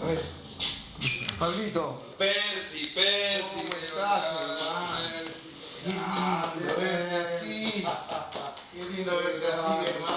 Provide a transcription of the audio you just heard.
A ver. Pablito. Percy, ¿Cómo estás, hermano? Percy. Qué lindo verte así. Qué lindo verte así, hermano.